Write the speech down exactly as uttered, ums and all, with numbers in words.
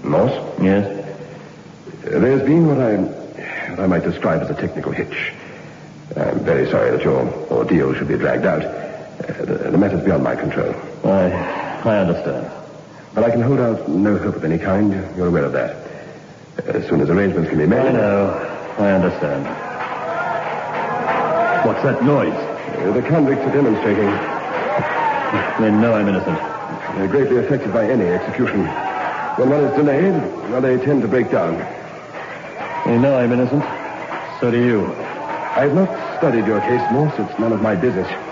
Morse? Yes? Uh, there's been what I, what I might describe as a technical hitch. I'm very sorry that your ordeal should be dragged out. Uh, the, the matter's beyond my control. I, I understand. But I can hold out no hope of any kind. You're aware of that. As soon as arrangements can be made... I know. I understand. What's that noise? Uh, the convicts are demonstrating. They know I'm innocent. They're greatly affected by any execution. When one is delayed, well, they tend to break down. They know I'm innocent. So do you. I've not studied your case, Morse. It's none of my business.